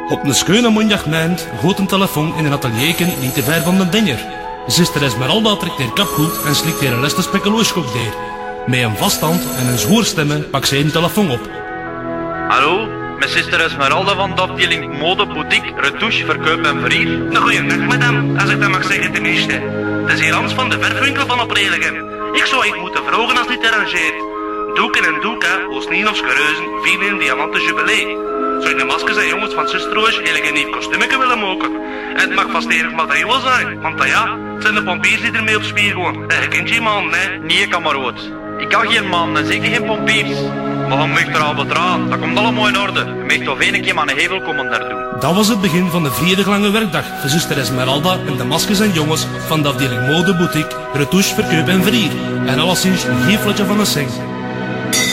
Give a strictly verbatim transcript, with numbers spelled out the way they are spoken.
Op een schöne mondjagmijnd gooit een telefoon in een atelierken niet te ver van de dinger. Zuster Esmeralda trekt haar kap goed en slikt haar leste spekkelooskop deer. Met een vaststand en een zwoerstemmen pakt zij een telefoon op. Hallo, met zuster Esmeralda van de afdeling Mode, Boutique, Retouche, Verkoop en Verrier. Een goeiedag, madame, als ik dat mag zeggen ten eerste. Het is hier Hans van de verfwinkel van Opredegem. Ik zou iets moeten vragen als dit arrangeert. Doeken en doeka, Oosnien of Schereuzen, vieren een diamanten jubilee. Zou ik de maskers en jongens van Zusterroos eigenlijk een nieuw kostuumetje willen maken? En het mag vast enig materiaal zijn, want ja, het zijn de pompiers die ermee op spier gaan. En je kent je man, hè? Nee, kameraad. Ik kan geen man en zeker geen pompiers. Maar je mag er al betraan, dat komt allemaal in orde. Je mag toch één keer aan een hevel komen daar doen. Dat was het begin van de vrijdag lange werkdag voor zuster Esmeralda en de maskers en jongens van de afdeling Mode, Boutique, Retouche, Verkoop en Verrier. En alleszins een geefletje van een sing.